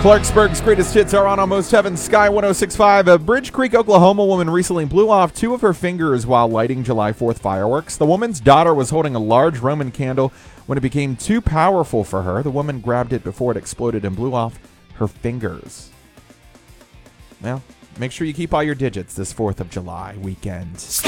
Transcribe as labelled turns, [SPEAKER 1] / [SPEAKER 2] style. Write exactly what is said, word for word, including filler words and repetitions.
[SPEAKER 1] Clarksburg's greatest hits are on Almost Heaven, Sky one oh six point five. A Bridge Creek, Oklahoma woman recently blew off two of her fingers while lighting July fourth fireworks. The woman's daughter was holding a large Roman candle when it became too powerful for her. The woman grabbed it before it exploded and blew off her fingers. Well, make sure you keep all your digits this fourth of July weekend.